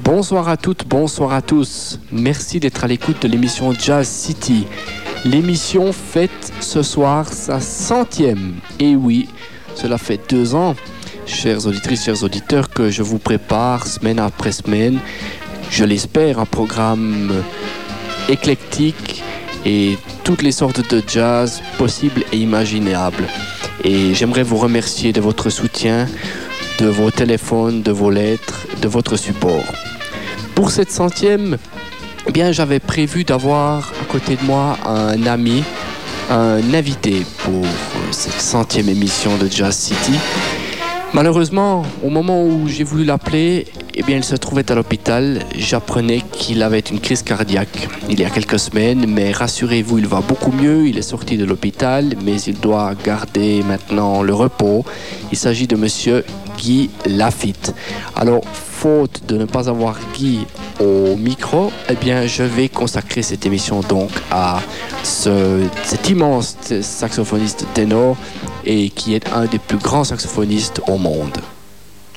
Bonsoir à toutes, bonsoir à tous. Merci d'être à l'écoute de l'émission Jazz City. L'émission fête ce soir sa 100e. Et oui, cela fait 2 ans, chères auditrices, chers auditeurs, que je vous prépare semaine après semaine, je l'espère, un programme éclectique et toutes les sortes de jazz possibles et imaginables. Et j'aimerais vous remercier de votre soutien, de vos téléphones, de vos lettres, de votre support. Pour cette 100e, eh bien, j'avais prévu d'avoir à côté de moi un ami, un invité pour cette 100e émission de Jazz City. Malheureusement, au moment où j'ai voulu l'appeler, eh bien, il se trouvait à l'hôpital. J'apprenais qu'il avait une crise cardiaque il y a quelques semaines, mais rassurez-vous, il va beaucoup mieux. Il est sorti de l'hôpital, mais il doit garder maintenant le repos. Il s'agit de monsieur Guy Lafitte. Alors, faute de ne pas avoir Guy au micro, eh bien, je vais consacrer cette émission donc à cet immense saxophoniste ténor et qui est un des plus grands saxophonistes au monde.